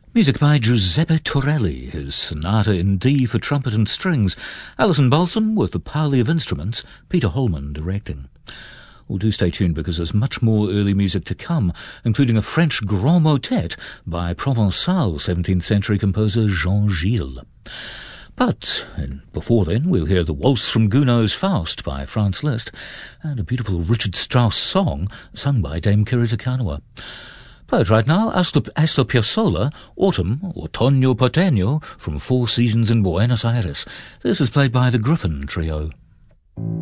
Music by Giuseppe Torelli, his Sonata in D for trumpet and strings. Alison Balsam with the Parley of Instruments, Peter Holman directing. Well, do stay tuned because there's much more early music to come, including a French grand motet by Provençal 17th century composer Jean Gilles. But before then, we'll hear the Waltz from Gounod's Faust by Franz Liszt and a beautiful Richard Strauss song sung by Dame Kiri Te Kanawa. But right now, Astor Piazzolla, Autumn, Otoño Porteño, from Four Seasons in Buenos Aires. This is played by the Griffin Trio.